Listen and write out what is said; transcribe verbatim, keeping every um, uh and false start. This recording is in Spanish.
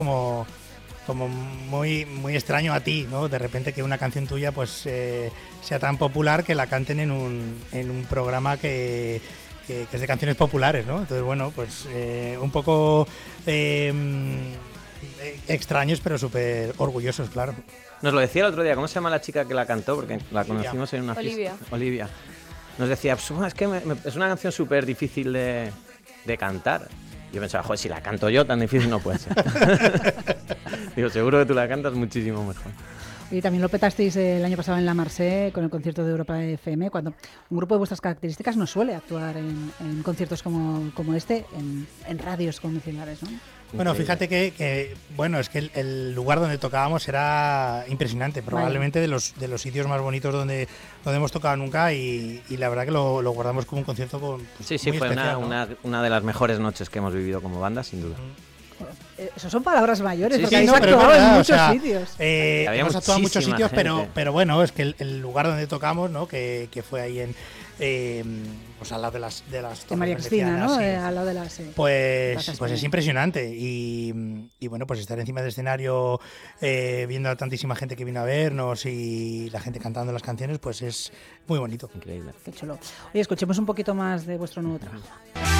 como, como muy, muy extraño a ti, ¿no? De repente que una canción tuya pues eh, sea tan popular que la canten en un, en un programa que, que, que es de canciones populares, ¿no? Entonces, bueno, pues eh, un poco eh, extraños, pero súper orgullosos, claro. Nos lo decía el otro día, ¿cómo se llama la chica que la cantó? Porque la conocimos en una fiesta. Olivia. Olivia. Nos decía, pues, es que me, me, es una canción súper difícil de, de cantar. Yo pensaba, joder, si la canto yo, tan difícil no puede ser. Digo, seguro que tú la cantas muchísimo mejor. Y también lo petasteis el año pasado en La Marse con el concierto de Europa F M, cuando un grupo de vuestras características no suele actuar en, en conciertos como, como este, en, en radios convencionales, ¿no? Bueno, fíjate que, que bueno, es que el, el lugar donde tocábamos era impresionante, probablemente vale. de los de los sitios más bonitos donde, donde hemos tocado nunca y, y la verdad que lo, lo guardamos como un concierto con, pues, sí, sí, muy fue especial, una, ¿no? una, una de las mejores noches que hemos vivido como banda, sin duda. Eso son palabras mayores, sí, porque sí, no no, actuado en muchos o sea, sitios. Eh, hemos actuado en muchos sitios, gente. pero pero bueno, es que el, el lugar donde tocamos, ¿no? Que, que fue ahí en eh, pues al lado de las de las de María Cristina, ¿no? Sí, eh, al lado de las eh, pues pues es impresionante y, y bueno, pues estar encima del escenario eh, viendo a tantísima gente que vino a vernos y la gente cantando las canciones, pues es muy bonito. Increíble. Qué chulo. Oye, escuchemos un poquito más de vuestro nuevo trabajo.